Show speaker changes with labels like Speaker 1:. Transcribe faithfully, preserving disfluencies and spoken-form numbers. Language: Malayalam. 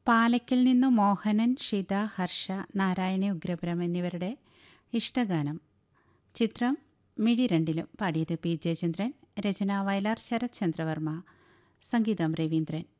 Speaker 1: പാലയ്ക്കൽ നിന്നു മോഹനൻ, ഷിത, ഹർഷ, നാരായണി ഉഗ്രപുരം എന്നിവരുടെ ഇഷ്ടഗാനം. ചിത്രം മിഴി രണ്ടിലും. പാടിയത് പി ജയചന്ദ്രൻ. രചന വയലാർ ശരത് ചന്ദ്രവർമ്മ. സംഗീതം രവീന്ദ്രൻ.